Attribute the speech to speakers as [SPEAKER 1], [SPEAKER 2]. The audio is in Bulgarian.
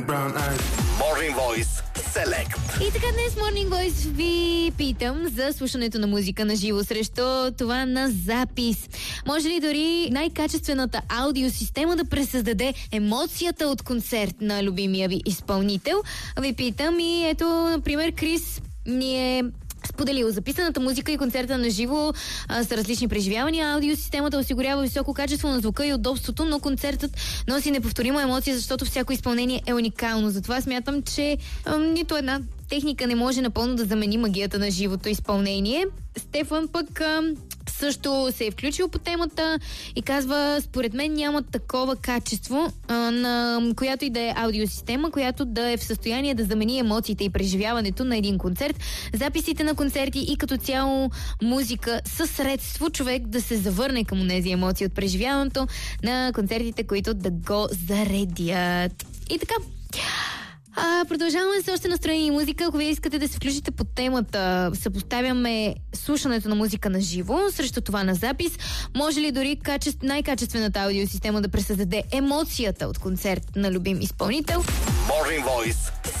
[SPEAKER 1] Morning Voice Select.
[SPEAKER 2] И така днес Morning Voice ви питам за слушането на музика на живо срещу това на запис. Може ли дори най-качествената аудиосистема да пресъздаде емоцията от концерт на любимия ви изпълнител? Ви питам и ето, например, Крис ни е споделил: записаната музика и концерта на живо с различни преживявания. Аудиосистемата осигурява високо качество на звука и удобството, но концертът носи неповторима емоция, защото всяко изпълнение е уникално. Затова смятам, че нито една техника не може напълно да замени магията на живото изпълнение. Стефан пък също се е включил по темата и казва: според мен няма такова качество на която и да е аудиосистема, която да е в състояние да замени емоциите и преживяването на един концерт. Записите на концерти и като цяло музика са средство човек да се завърне към тези емоции от преживяването на концертите, които да го заредят. И така. Продължаваме с още настроение и музика. Ако вие искате да се включите по темата, съпоставяме слушането на музика на живо срещу това на запис. Може ли дори най-качествената аудиосистема да пресъздаде емоцията от концерт на любим изпълнител?
[SPEAKER 1] Morning Voice